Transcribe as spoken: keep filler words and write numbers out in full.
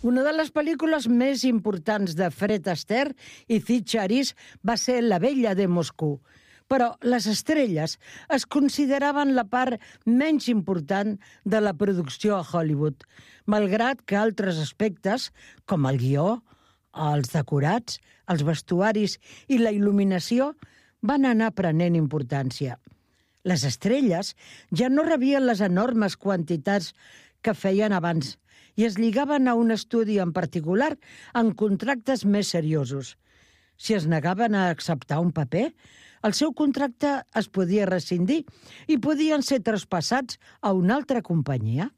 Una de les pel·lícules més importants de Fred Astaire i Sid Charisse va ser La vella de Moscou, però les estrelles es consideraven la part menys important de la producció a Hollywood, malgrat que altres aspectes, com el guió, els decorats, els vestuaris i la il·luminació, van anar prenent importància. Les estrelles ja no rebien les enormes quantitats que feien abans i es lligaven a un estudi en particular en contractes més seriosos. Si es negaven a acceptar un paper, el seu contracte es podia rescindir i podien ser traspassats a una altra companyia.